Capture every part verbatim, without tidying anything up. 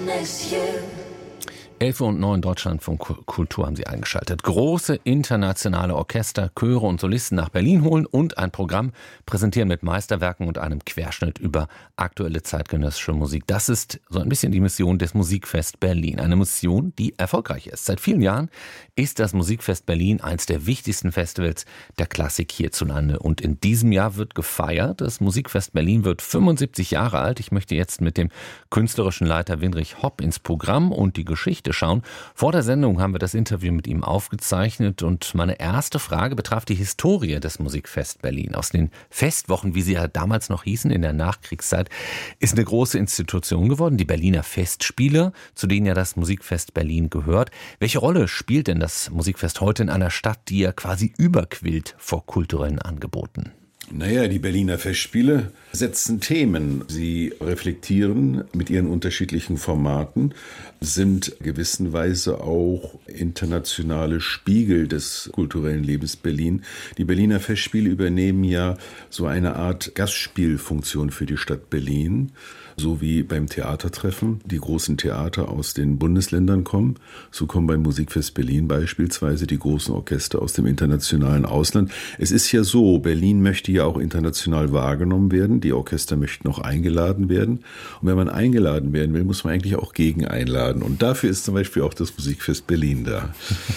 miss you. elf und neun Deutschlandfunk Kultur haben Sie eingeschaltet. Große internationale Orchester, Chöre und Solisten nach Berlin holen und ein Programm präsentieren mit Meisterwerken und einem Querschnitt über aktuelle zeitgenössische Musik. Das ist so ein bisschen die Mission des Musikfest Berlin. Eine Mission, die erfolgreich ist. Seit vielen Jahren ist das Musikfest Berlin eines der wichtigsten Festivals der Klassik hierzulande. Und in diesem Jahr wird gefeiert. Das Musikfest Berlin wird fünfundsiebzig Jahre alt. Ich möchte jetzt mit dem künstlerischen Leiter Winrich Hopp ins Programm und die Geschichte schauen. Vor der Sendung haben wir das Interview mit ihm aufgezeichnet und meine erste Frage betraf die Historie des Musikfest Berlin. Aus den Festwochen, wie sie ja damals noch hießen, in der Nachkriegszeit, ist eine große Institution geworden, die Berliner Festspiele, zu denen ja das Musikfest Berlin gehört. Welche Rolle spielt denn das Musikfest heute in einer Stadt, die ja quasi überquillt vor kulturellen Angeboten? Naja, die Berliner Festspiele setzen Themen. Sie reflektieren mit ihren unterschiedlichen Formaten, sind gewissenweise auch internationale Spiegel des kulturellen Lebens Berlin. Die Berliner Festspiele übernehmen ja so eine Art Gastspielfunktion für die Stadt Berlin. So wie beim Theatertreffen die großen Theater aus den Bundesländern kommen, so kommen beim Musikfest Berlin beispielsweise die großen Orchester aus dem internationalen Ausland. Es ist ja so, Berlin möchte ja auch international wahrgenommen werden, die Orchester möchten auch eingeladen werden. Und wenn man eingeladen werden will, muss man eigentlich auch gegen einladen. Und dafür ist zum Beispiel auch das Musikfest Berlin da.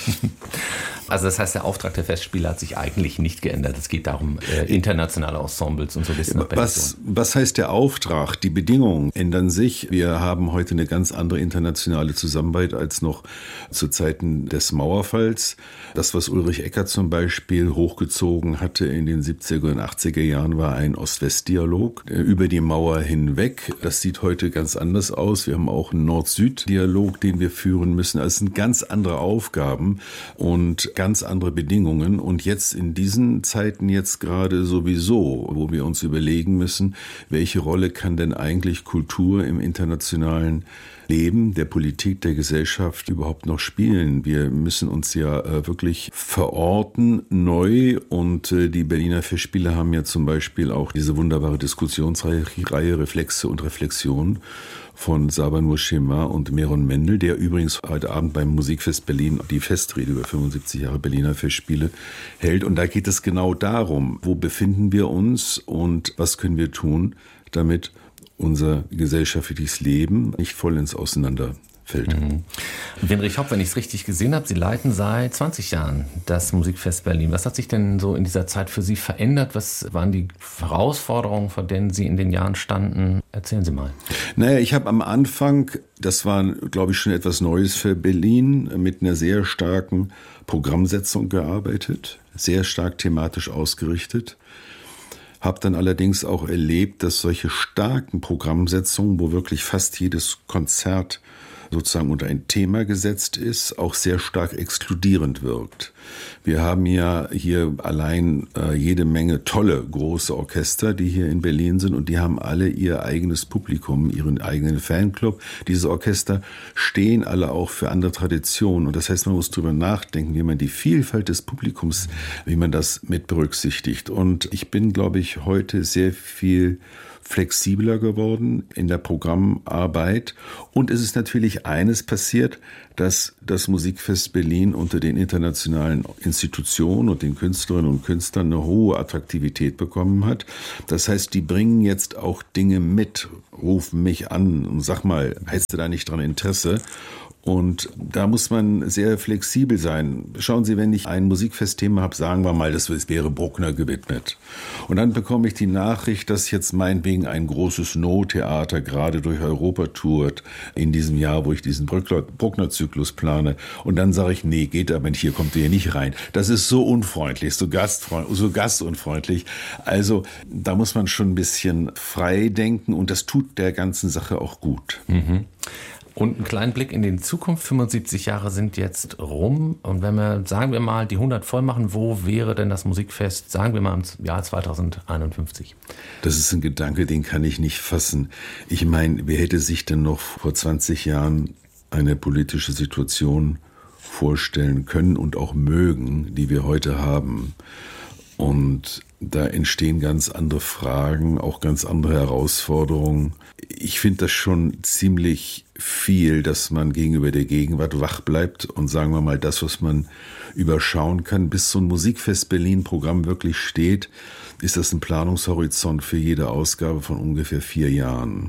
Also das heißt, der Auftrag der Festspiele hat sich eigentlich nicht geändert. Es geht darum, äh, internationale Ensembles und Solisten nach Berlin. Was, was heißt der Auftrag? Die Bedingungen ändern sich. Wir haben heute eine ganz andere internationale Zusammenarbeit als noch zu Zeiten des Mauerfalls. Das, was Ulrich Eckert zum Beispiel hochgezogen hatte in den siebziger und achtziger Jahren, war ein Ost-West-Dialog über die Mauer hinweg. Das sieht heute ganz anders aus. Wir haben auch einen Nord-Süd-Dialog, den wir führen müssen. Also es sind ganz andere Aufgaben und ganz andere Bedingungen. Und jetzt in diesen Zeiten jetzt gerade sowieso, wo wir uns überlegen müssen, welche Rolle kann denn eigentlich Kultur im internationalen Leben, der Politik, der Gesellschaft überhaupt noch spielen. Wir müssen uns ja äh, wirklich verorten, neu. Und äh, die Berliner Festspiele haben ja zum Beispiel auch diese wunderbare Diskussionsreihe Reihe Reflexe und Reflexion von Sabanur Schema und Meron Mendel, der übrigens heute Abend beim Musikfest Berlin die Festrede über fünfundsiebzig Jahre Berliner Festspiele hält. Und da geht es genau darum, wo befinden wir uns und was können wir tun, damit unser gesellschaftliches Leben nicht vollends auseinanderfällt. Mhm. Winrich Hopp, wenn ich es richtig gesehen habe, Sie leiten seit zwanzig Jahren das Musikfest Berlin. Was hat sich denn so in dieser Zeit für Sie verändert? Was waren die Herausforderungen, vor denen Sie in den Jahren standen? Erzählen Sie mal. Naja, ich habe am Anfang, das war, glaube ich, schon etwas Neues für Berlin, mit einer sehr starken Programmsetzung gearbeitet, sehr stark thematisch ausgerichtet. Habe dann allerdings auch erlebt, dass solche starken Programmsetzungen, wo wirklich fast jedes Konzert sozusagen unter ein Thema gesetzt ist, auch sehr stark exkludierend wirkt. Wir haben ja hier allein äh, jede Menge tolle große Orchester, die hier in Berlin sind und die haben alle ihr eigenes Publikum, ihren eigenen Fanclub. Diese Orchester stehen alle auch für andere Traditionen und das heißt, man muss drüber nachdenken, wie man die Vielfalt des Publikums, wie man das mit berücksichtigt. Und ich bin, glaube ich, heute sehr viel flexibler geworden in der Programmarbeit. Und es ist natürlich eines passiert, dass das Musikfest Berlin unter den internationalen Institutionen und den Künstlerinnen und Künstlern eine hohe Attraktivität bekommen hat. Das heißt, die bringen jetzt auch Dinge mit, rufen mich an und sag mal, hättest du da nicht dran Interesse? Und da muss man sehr flexibel sein. Schauen Sie, wenn ich ein Musikfestthema habe, sagen wir mal, das wäre Bruckner gewidmet. Und dann bekomme ich die Nachricht, dass jetzt meinetwegen ein großes No-Theater gerade durch Europa tourt in diesem Jahr, wo ich diesen Bruckner-Zyklus plane. Und dann sage ich, nee, geht aber nicht, hier kommt ihr nicht rein. Das ist so unfreundlich, so gastfreundlich, so gastunfreundlich. Also da muss man schon ein bisschen frei denken und das tut der ganzen Sache auch gut. Mhm. Und einen kleinen Blick in die Zukunft. fünfundsiebzig Jahre sind jetzt rum. Und wenn wir, sagen wir mal, die hundert voll machen, wo wäre denn das Musikfest, sagen wir mal, im Jahr zweitausendeinundfünfzig? Das ist ein Gedanke, den kann ich nicht fassen. Ich meine, wer hätte sich denn noch vor zwanzig Jahren eine politische Situation vorstellen können und auch mögen, die wir heute haben? Und da entstehen ganz andere Fragen, auch ganz andere Herausforderungen. Ich finde das schon ziemlich viel, dass man gegenüber der Gegenwart wach bleibt und sagen wir mal, das, was man überschauen kann, bis so ein Musikfest Berlin-Programm wirklich steht, ist das ein Planungshorizont für jede Ausgabe von ungefähr vier Jahren.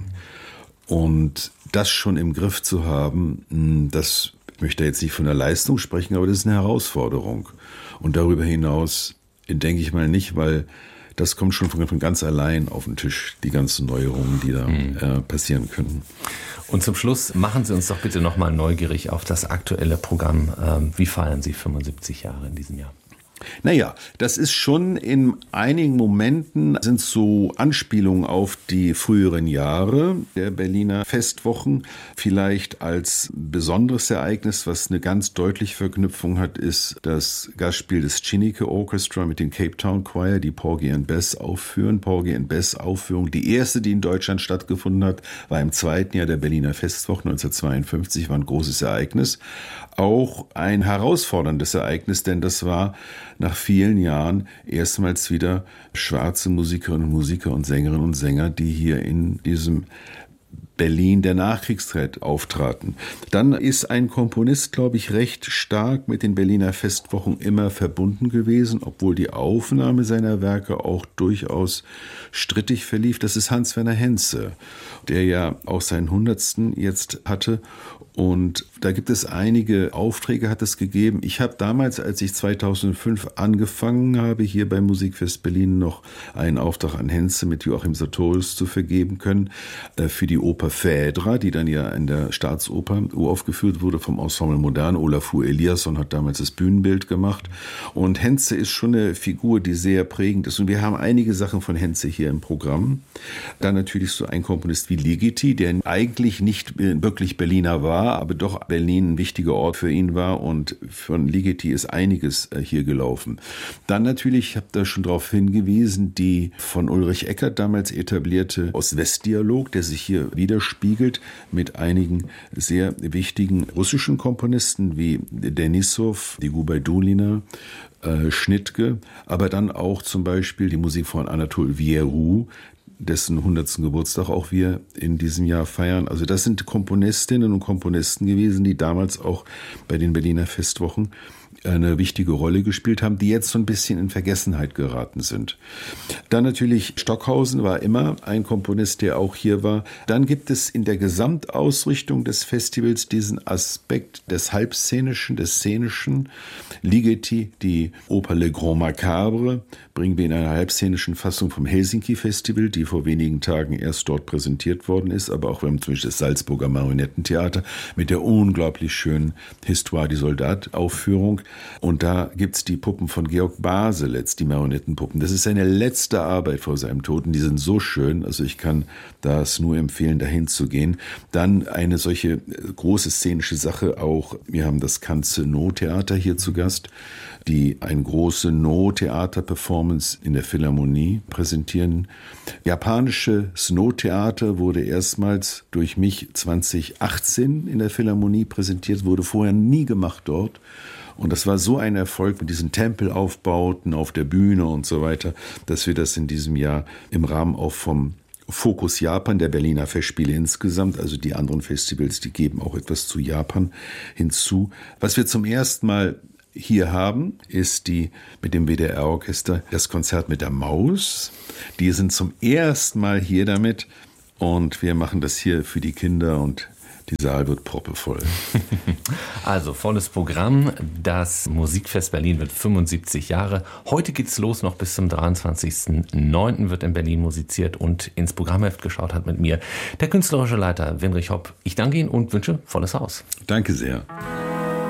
Und das schon im Griff zu haben, das, ich möchte jetzt nicht von der Leistung sprechen, aber das ist eine Herausforderung. Und darüber hinaus denke ich mal nicht, weil das kommt schon von, von ganz allein auf den Tisch, die ganzen Neuerungen, die da mhm. äh, passieren können. Und zum Schluss machen Sie uns doch bitte nochmal neugierig auf das aktuelle Programm. Ähm, wie feiern Sie fünfundsiebzig Jahre in diesem Jahr? Naja, das ist schon in einigen Momenten sind so Anspielungen auf die früheren Jahre der Berliner Festwochen. Vielleicht als besonderes Ereignis, was eine ganz deutliche Verknüpfung hat, ist das Gastspiel des Chineke Orchestra mit dem Cape Town Choir, die Porgy and Bess aufführen. Porgy and Bess Aufführung, die erste, die in Deutschland stattgefunden hat, war im zweiten Jahr der Berliner Festwochen neunzehnhundertzweiundfünfzig, war ein großes Ereignis. Auch ein herausforderndes Ereignis, denn das war nach vielen Jahren erstmals wieder schwarze Musikerinnen und Musiker und Sängerinnen und Sänger, die hier in diesem Berlin der Nachkriegszeit auftraten. Dann ist ein Komponist, glaube ich, recht stark mit den Berliner Festwochen immer verbunden gewesen, obwohl die Aufnahme seiner Werke auch durchaus strittig verlief. Das ist Hans-Werner Henze, der ja auch seinen hundertsten jetzt hatte. Und da gibt es einige Aufträge, hat es gegeben. Ich habe damals, als ich zweitausendfünf angefangen habe, hier beim Musikfest Berlin noch einen Auftrag an Henze mit Joachim Sartorius zu vergeben können, äh, für die Oper Phädra, die dann ja in der Staatsoper uraufgeführt wurde vom Ensemble Modern. Olafur Eliasson hat damals das Bühnenbild gemacht. Und Henze ist schon eine Figur, die sehr prägend ist. Und wir haben einige Sachen von Henze hier im Programm. Dann natürlich so ein Komponist wie Ligeti, der eigentlich nicht wirklich Berliner war, aber doch Berlin ein wichtiger Ort für ihn war, und von Ligeti ist einiges hier gelaufen. Dann natürlich, ich habe da schon darauf hingewiesen, die von Ulrich Eckert damals etablierte Ost-West-Dialog, der sich hier widerspiegelt mit einigen sehr wichtigen russischen Komponisten wie Denisov, die Gubaidulina, äh, Schnittke, aber dann auch zum Beispiel die Musik von Anatol Vieroux, dessen hundertsten Geburtstag auch wir in diesem Jahr feiern. Also das sind Komponistinnen und Komponisten gewesen, die damals auch bei den Berliner Festwochen eine wichtige Rolle gespielt haben, die jetzt so ein bisschen in Vergessenheit geraten sind. Dann natürlich Stockhausen war immer ein Komponist, der auch hier war. Dann gibt es in der Gesamtausrichtung des Festivals diesen Aspekt des Halbszenischen, des Szenischen. Ligeti, die Oper Le Grand Macabre, bringen wir in einer halbszenischen Fassung vom Helsinki Festival, die vor wenigen Tagen erst dort präsentiert worden ist, aber auch wir haben zum Beispiel das Salzburger Marionettentheater mit der unglaublich schönen Histoire du Soldat Aufführung. Und da gibt's die Puppen von Georg Baselitz, die Marionettenpuppen. Das ist seine letzte Arbeit vor seinem Tod und die sind so schön, also ich kann das nur empfehlen, dahin zu gehen. Dann eine solche große szenische Sache auch, wir haben das Kanze-No-Theater hier zu Gast, die eine große No-Theater-Performance in der Philharmonie präsentieren. Japanisches No-Theater wurde erstmals durch mich zweitausendachtzehn in der Philharmonie präsentiert, wurde vorher nie gemacht dort. Und das war so ein Erfolg mit diesen Tempelaufbauten auf der Bühne und so weiter, dass wir das in diesem Jahr im Rahmen auch vom Fokus Japan, der Berliner Festspiele insgesamt, also die anderen Festivals, die geben auch etwas zu Japan hinzu. Was wir zum ersten Mal hier haben, ist die mit dem W D R-Orchester das Konzert mit der Maus. Die sind zum ersten Mal hier damit und wir machen das hier für die Kinder und die Saal wird proppevoll. Also volles Programm. Das Musikfest Berlin wird fünfundsiebzig Jahre. Heute geht's los, noch bis zum dreiundzwanzigsten neunten wird in Berlin musiziert und ins Programmheft geschaut hat mit mir der künstlerische Leiter Winrich Hopp. Ich danke Ihnen und wünsche volles Haus. Danke sehr.